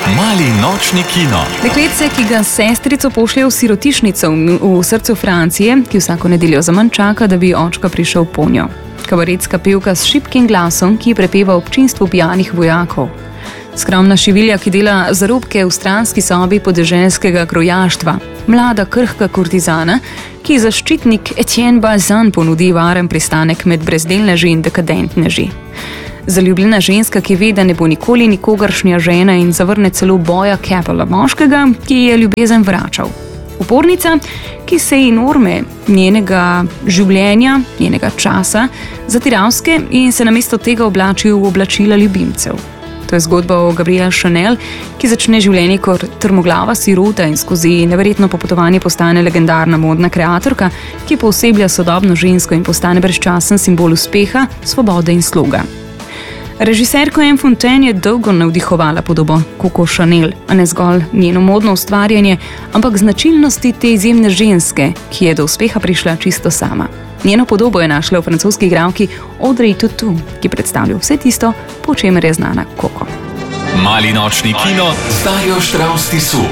Mali nočni kino. Dekletce, ki ga sestrico pošlje v sirotišnico v srcu Francije, ki vsako nedeljo zaman čaka, da bi očka prišel ponjo. Kabaretska pevka s šibkim glasom, ki prepeva občinstvu pijanih vojakov. Skromna šivilja, ki dela zarobke v stranski sobi podeželskega krojaštva. Mlada krhka kurtizana, ki zaščitnik Etienne Balzan ponudi varen pristanek med brezdelneži in dekadentneži. Zaljubljena ženska, ki ve, da ne bo nikoli nikogaršnja žena in zavrne celo boja Capela moškega, ki je ljubezen vračal. Upornica, ki se ji norme njenega življenja, njenega časa, zatiravske in se namesto tega oblači v oblačila ljubimcev. To je zgodba o Gabrielle Chanel, ki začne življenje kot trmoglava sirota in skozi neverjetno popotovanje postane legendarna modna kreatorka, ki pooseblja sodobno žensko in postane brezčasen simbol uspeha, svobode in sloga. Režiserko Anne Fontaine je dolgo navdihovala podobo Coco Chanel, a ne zgolj njeno modno ustvarjanje, ampak značilnosti te izjemne ženske, ki je do uspeha prišla čisto sama. Njeno podobo je našla v francoski igralki Audrey Tautou, ki predstavlja vse tisto, po čemer je znana Coco. Mali nočni kino z Darjo Štravs Tisu.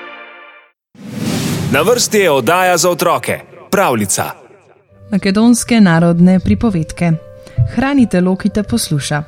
Na vrsti je oddaja za otroke, Pravljica. Makedonske narodne pripovedke. Hrani telo, ki te posluša.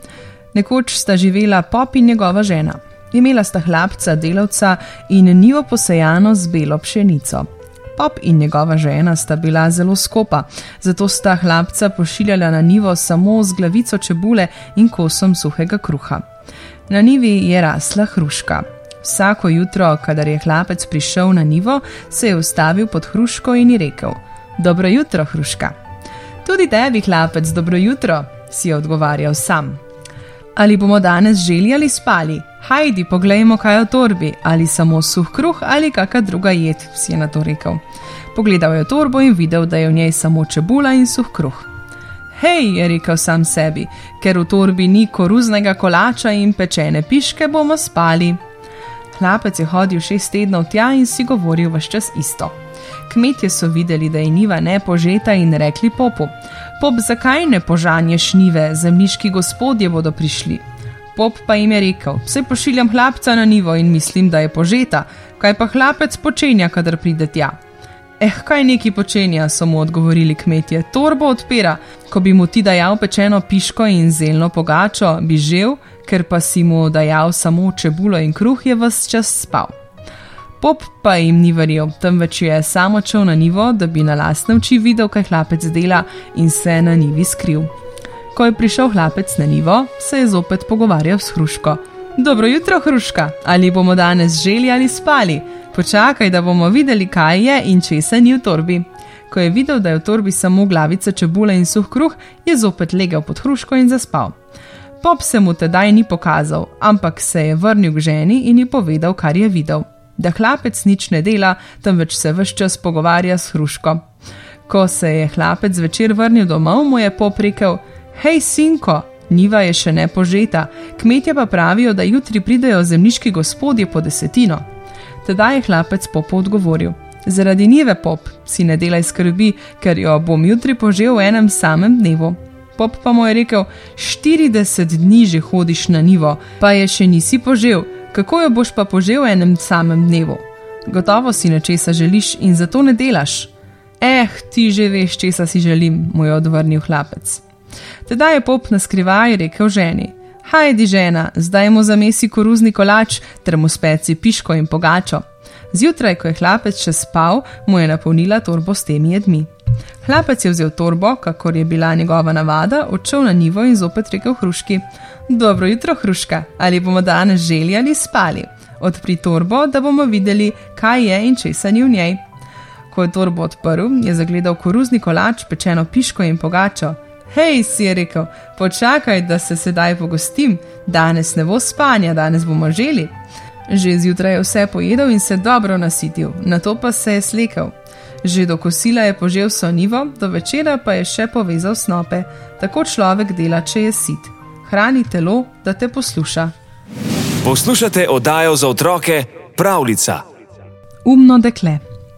Nekoč sta živela pop in njegova žena. Imela sta hlapca, delavca in njivo posejano z belo pšenico. Pop in njegova žena sta bila zelo skopa, zato sta hlapca pošiljala na njivo samo z glavico čebule in kosom suhega kruha. Na njivi je rasla hruška. Vsako jutro, kadar je hlapec prišel na njivo, se je ustavil pod hruško in ji rekel: "Dobro jutro, hruška." "Tudi tebi, hlapec, dobro jutro," si je odgovarjal sam. "Ali bomo danes želi ali spali? Hajdi, poglejmo, kaj je v torbi, ali samo suh kruh ali kakšna druga jed," si je na to rekel. Pogledal je v torbo in videl, da je v njej samo čebula in suh kruh. "Hej," je rekel sam sebi, "ker v torbi ni koruznega kolača in pečene piške, bomo spali." Hlapec je hodil 6 tednov tja in si govoril ves čas isto. Kmetje so videli, da je njiva nepožeta in rekli popu: "Pop, zakaj ne požanješ njive, zemljiški gospodje bodo prišli." Pop pa jim je rekel: "Saj pošiljam hlapca na njivo in mislim, da je požeta, kaj pa hlapec počenja, kadar pride tja?" Kaj neki počenja," so mu odgovorili kmetje, "torbo odpira, ko bi mu ti dajal pečeno piško in zeljno pogačo, bi žel, ker pa si mu dajal samo čebulo in kruh, je ves čas spal." Pop pa jim ni verjel, temveč je samo odšel na njivo, da bi na lastne oči videl, kaj hlapec dela, in se na njivi skril. Ko je prišel hlapec na njivo, se je zopet pogovarjal s hruško. "Dobro jutro, hruška, ali bomo danes želi ali spali? Počakaj, da bomo videli, kaj je in česa ni v torbi." Ko je videl, da je v torbi samo glavica čebule in suh kruh, je zopet legel pod hruško in zaspal. Pop se mu tedaj ni pokazal, ampak se je vrnil k ženi in ji povedal, kar je videl. Da hlapec nič ne dela, temveč se ves čas pogovarja s hruško. Ko se je hlapec zvečer vrnil domov, mu je pop rekel: "Hej, sinko, njiva je še ne požeta, kmetje pa pravijo, da jutri pridejo zemljiški gospodje po 10. Tedaj je hlapec popu odgovoril: "Zaradi njive, pop, si ne delaj skrbi, ker jo bom jutri požel v enem samem dnevu." Pop pa mu je rekel: "40 dni že hodiš na njivo, pa je še nisi požel. Kako jo boš pa požel v enem samem dnevu? Gotovo si nečesa želiš in zato ne delaš." Ti že veš, česa si želim," mu je odvrnil hlapec. Tedaj je pop na skrivaj rekel ženi: "Hajdi, žena, zdaj mu zamesi koruzni kolač ter mu speci piško in pogačo." Zjutraj, ko je hlapec še spal, mu je napolnila torbo s temi jedmi. Hlapec je vzel torbo, kakor je bila njegova navada, odšel na njivo in zopet rekel hruški: "Dobro jutro, hruška, ali bomo danes želi ali spali? Odpri torbo, da bomo videli, kaj je in česa ni v njej." Ko je torbo odprl, je zagledal koruzni kolač, pečeno piško in pogačo. "Hej," si je rekel, "počakaj, da se sedaj pogostim, danes ne bo spanja, danes bomo želi." Že zjutraj je vse pojedel in se dobro nasitil, nato pa se je slekel. Že do kosila je požel vso njivo, do večera pa je še povezal snope. Tako človek dela, če je sit. Hrani telo, da te posluša. Poslušate oddajo za otroke Pravljica. Umno dekle.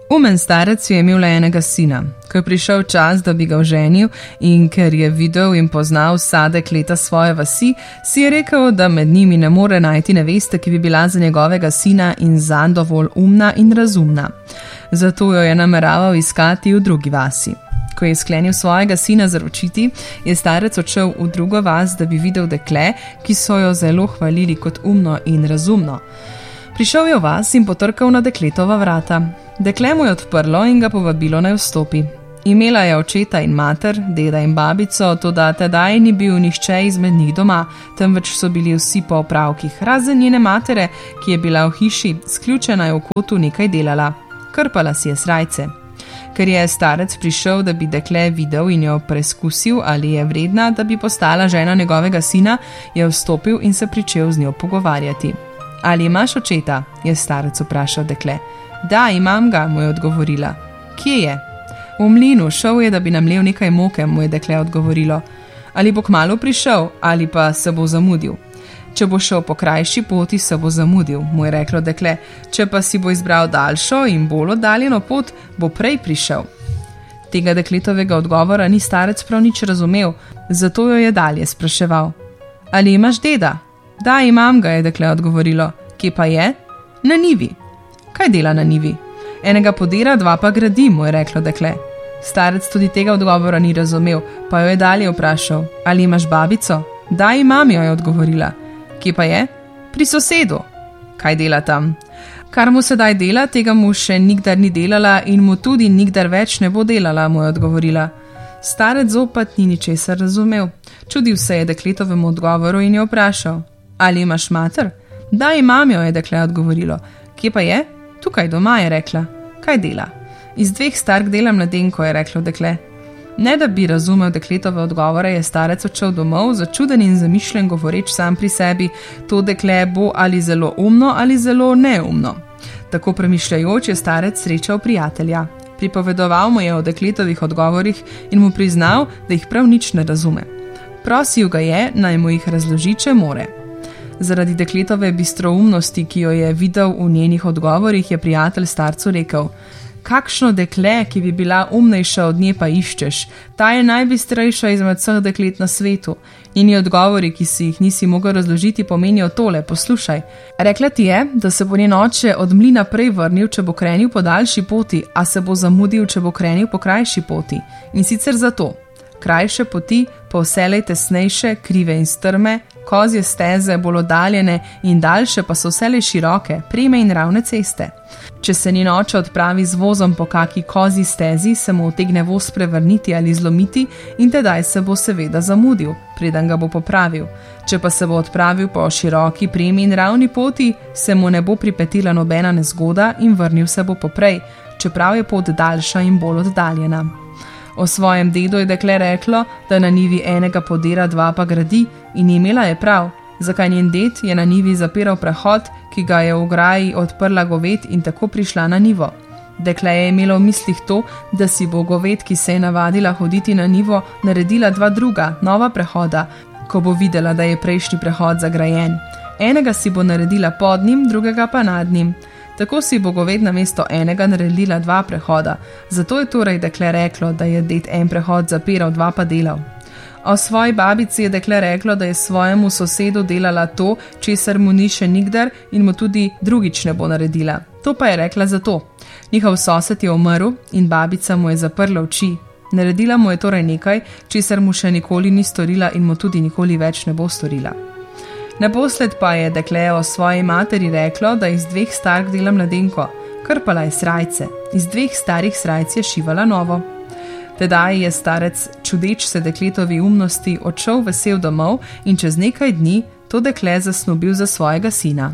Umen starec je imel le enega sina. Ko je prišel čas, da bi ga oženil in ker je videl in poznal vsa dekleta svoje vasi, si je rekel, da med njimi ne more najti neveste, ki bi bila za njegovega sina in zanj dovolj umna in razumna. Zato jo je nameraval iskati v drugi vasi. Ko je sklenil svojega sina zaročiti, je starec odšel v drugo vas, da bi videl dekle, ki so jo zelo hvalili kot umno in razumno. Prišel je v vas in potrkal na dekletova vrata. Dekle mu je odprlo in ga povabilo naj vstopi. Imela je očeta in mater, deda in babico, toda tedaj ni bil nihče izmed njih doma, temveč so bili vsi po opravkih, razen njene matere, ki je bila v hiši, sključena je v kotu nekaj delala. Krpala si je srajce. Ker je starec prišel, da bi dekle videl in jo preskusil, ali je vredna, da bi postala žena njegovega sina, je vstopil in se pričel z njo pogovarjati. Ali imaš očeta? Je starec vprašal dekle. Da, imam ga, mu je odgovorila. Kje je? V mlinu, šel je, da bi namlel nekaj moke, mu je dekle odgovorilo. Ali bo kmalu prišel, ali pa se bo zamudil? Če bo šel po krajši poti, se bo zamudil, mu je reklo dekle. Če pa si bo izbral daljšo in bolj oddaljeno pot, bo prej prišel. Tega dekletovega odgovora ni starec prav nič razumel, zato jo je dalje spraševal. Ali imaš deda? Da, imam ga, je dekle odgovorilo. Kje pa je? Na njivi. Kaj dela na njivi? Enega podira, dva pa gradi, mu je reklo dekle. Starec tudi tega odgovora ni razumel, pa jo je dalje vprašal. Ali imaš babico? Da, imam, jo je odgovorila. Kje pa je? Pri sosedu. Kaj dela tam? Kar mu sedaj dela, tega mu še nikdar ni delala in mu tudi nikdar več ne bo delala, mu je odgovorila. Starec zopet ni ničesar razumel. Čudil se je dekletovemu odgovoru in jo vprašal. Ali imaš mater? Da, imam, jo je dekle odgovorilo. Kje pa je? Tukaj doma, je rekla. Kaj dela? Iz 2 stark delam mladenko, je reklo dekle. Ne da bi razumel dekletove odgovore, je starec odšel domov, začuden in zamišljen govoreč sam pri sebi, to dekle bo ali zelo umno ali zelo neumno. Tako premišljajoč je starec srečal prijatelja. Pripovedoval mu je o dekletovih odgovorih in mu priznal, da jih prav nič ne razume. Prosil ga je, naj mu jih razloži, če more. Zaradi dekletove bistroumnosti, ki jo je videl v njenih odgovorih, je prijatelj starcu rekel: Kakšno dekle, ki bi bila umnejša od nje, pa iščeš? Ta je najbistrejša izmed vseh deklet na svetu. Njeni odgovori, ki si jih nisi mogel razložiti, pomenijo tole, poslušaj. Rekla ti je, da se bo njen oče od mlina prej vrnil, če bo krenil po daljši poti, a se bo zamudil, če bo krenil po krajši poti. In sicer zato. Krajše poti, pa vselej tesnejše, krive in strme, kozje steze bolj oddaljene in daljše pa so vselej široke, prime in ravne ceste. Če se njen oče odpravi z vozom po kaki kozji stezi, se mu utegne voz prevrniti ali zlomiti in tedaj se bo seveda zamudil, preden ga bo popravil. Če pa se bo odpravil po široki, primi in ravni poti, se mu ne bo pripetila nobena nezgoda in vrnil se bo poprej, čeprav je pot daljša in bolj oddaljena. O svojem dedu je dekle reklo, da na njivi enega podira, dva pa gradi, in imela je prav, zakaj njen ded je na njivi zapiral prehod, ki ga je v ograji odprla goved in tako prišla na njivo. Dekle je imelo v mislih to, da si bo goved, ki se je navadila hoditi na njivo, naredila 2 druga, nova prehoda, ko bo videla, da je prejšnji prehod zagrajen. Enega si bo naredila pod njim, drugega pa nad njim. Tako si bo goved namesto enega naredila 2 prehoda, zato je torej dekle reklo, da je ded en prehod zapiral, 2 pa delal. O svoji babici je dekle reklo, da je svojemu sosedu delala to, česar mu ni še nikdar in mu tudi drugič ne bo naredila. To pa je rekla zato. Njihov sosed je umrl in babica mu je zaprla oči. Naredila mu je torej nekaj, česar mu še nikoli ni storila in mu tudi nikoli več ne bo storila. Naposled pa je dekle o svoji materi reklo, da iz 2 stark dela mladenko. Krpala je srajce, iz 2 starih srajc je šivala novo. Tedaj je starec, čudeč se dekletovi umnosti, odšel vesel domov in čez nekaj dni to dekle zasnubil za svojega sina.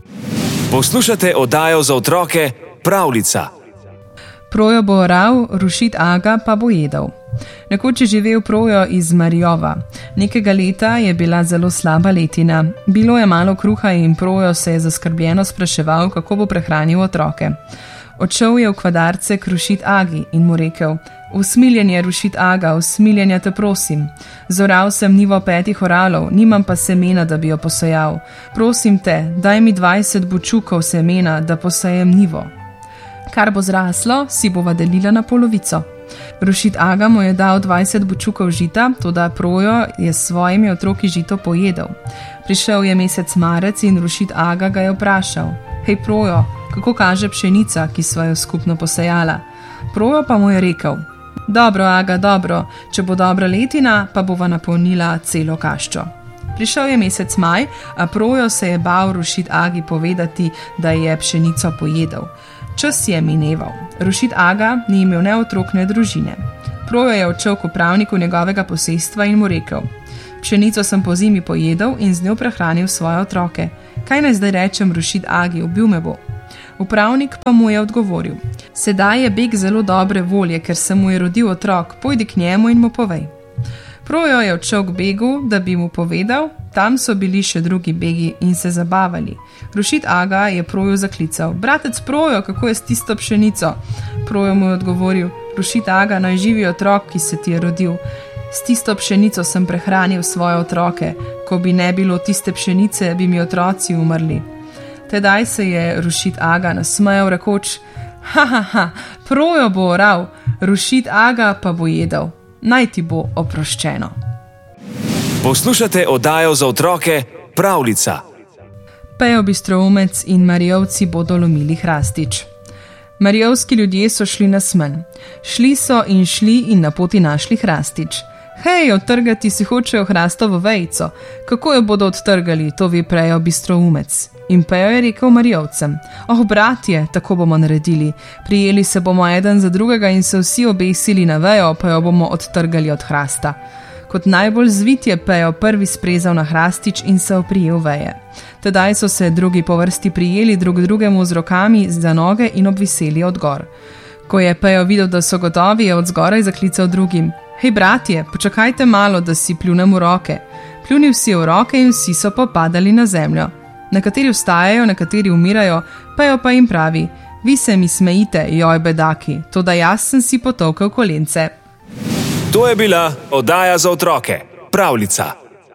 Poslušate oddajo za otroke Pravljica. Projo bo oral, rušit Aga pa bo jedel. Nekoč je živel Projo iz Marjova. Nekega leta je bila zelo slaba letina. Bilo je malo kruha in Projo se je zaskrbljeno spraševal, kako bo prehranil otroke. Odšel je v kvadarce k rušit Agi in mu rekel: Usmiljenje, rušit Aga, usmiljenja te prosim. Zoral sem njivo 5 oralov, nimam pa semena, da bi jo posejal. Prosim te, daj mi 20 bučukov semena, da posejem njivo. Kar bo zraslo, si bova delila na polovico. Rušid Aga mu je dal 20 bučukov žita, toda Projo je s svojimi otroki žito pojedel. Prišel je mesec marec in Rušid Aga ga je vprašal: Hej Projo, kako kaže pšenica, ki sva jo skupno posejala? Projo pa mu je rekel: Dobro, Aga, dobro, če bo dobra letina, pa bova napolnila celo kaščo. Prišel je mesec maj, a Projo se je bal Rušid Agi povedati, da je pšenico pojedel. Čas je mineval. Rušid Aga ni imel ne otrok, ne družine. Projo je odšel k upravniku njegovega posestva in mu rekel: Pšenico sem po zimi pojedel in z njo prehranil svoje otroke. Kaj naj zdaj rečem Rušid Agi, ubil me bo? Upravnik pa mu je odgovoril: Sedaj je beg zelo dobre volje, ker se mu je rodil otrok, pojdi k njemu in mu povej. Projo je odšel k begu, da bi mu povedal, tam so bili še drugi begi in se zabavali. Rušid Aga je Projo zaklical: Bratec Projo, kako je s tisto pšenico? Projo mu je odgovoril: Rušid Aga, naj živi otrok, ki se ti je rodil. S tisto pšenico sem prehranil svoje otroke, ko bi ne bilo tiste pšenice, bi mi otroci umrli. Tedaj se je Rušid Aga nasmejal, rekoč: Ha, Projo bo oral, Rušid Aga pa bo jedel. Naj ti bo oproščeno. Poslušate oddajo za otroke Pravljica. Pejo bistroumec in Marijovci bodo lomili hrastič. Marijovski ljudje so šli na smen. Šli so in šli in na poti našli hrastič. Hej, odtrgati si hočejo hrastovo vejico. Kako jo bodo odtrgali, to ve Pejo bistroumec. In Pejo je rekel Marijovcem: bratje, tako bomo naredili. Prijeli se bomo eden za drugega in se vsi obesili na vejo, pa jo bomo odtrgali od hrasta. Kot najbolj zvit je Pejo prvi sprezal na hrastič in se oprijel veje. Tedaj so se drugi po vrsti prijeli drug drugemu z rokami za noge in obviseli od gor. Ko je Pejo videl, da so gotovi, je od zgoraj zaklical drugim: Hej, bratje, počakajte malo, da si pljunem v roke. Pljunil si v roke in vsi so popadali na zemljo. Nekateri vstajajo, nekateri umirajo, Pejo pa jim pravi: Vi se mi smejite, joj bedaki, toda jaz sem si potolkel kolence. To je bila oddaja za otroke Pravljica.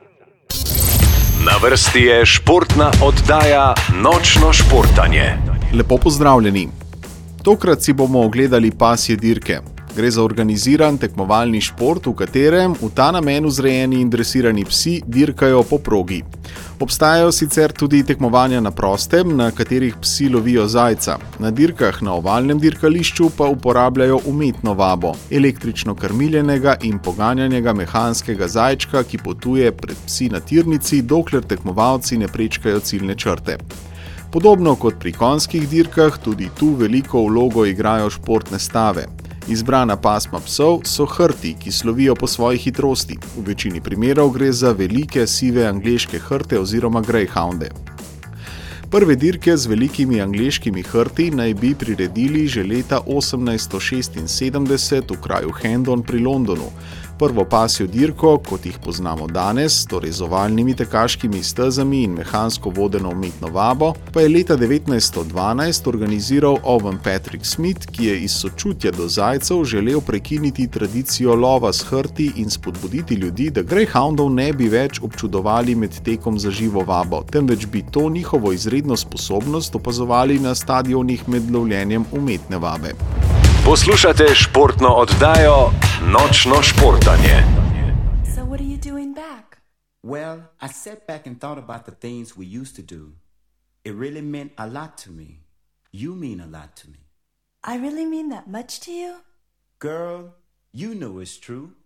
Na vrsti je športna oddaja Nočno športanje. Lepo pozdravljeni. Tokrat si bomo ogledali pasje dirke. Gre za organiziran tekmovalni šport, v katerem v ta namen vzrejeni in dresirani psi dirkajo po progi. Obstajajo sicer tudi tekmovanja na prostem, na katerih psi lovijo zajca. Na dirkah na ovalnem dirkališču pa uporabljajo umetno vabo, električno krmiljenega in poganjanega mehanskega zajčka, ki potuje pred psi na tirnici, dokler tekmovalci ne prečkajo ciljne črte. Podobno kot pri konjskih dirkah, tudi tu veliko vlogo igrajo športne stave. Izbrana pasma psov so hrti, ki slovijo po svoji hitrosti. V večini primerov gre za velike sive angleške hrte oziroma greyhounde. Prve dirke z velikimi angleškimi hrti naj bi priredili že leta 1876 v kraju Hendon pri Londonu. Prvo pasjo dirko, kot jih poznamo danes, torej z ovalnimi tekaškimi stezami in mehansko vodeno umetno vabo, pa je leta 1912 organiziral Owen Patrick Smith, ki je iz sočutja do zajcev želel prekiniti tradicijo lova s hrti in spodbuditi ljudi, da greyhoundov ne bi več občudovali med tekom za živo vabo, temveč bi to njihovo izredno sposobnost opazovali na stadionih med lovljenjem umetne vabe. Poslušate športno oddajo Nočno športanje. So what are you doing back? Well, I sat back and thought about the things we used to do. It really meant a lot to me. You mean a lot to me. I really mean that much to you? Girl, you know it's true.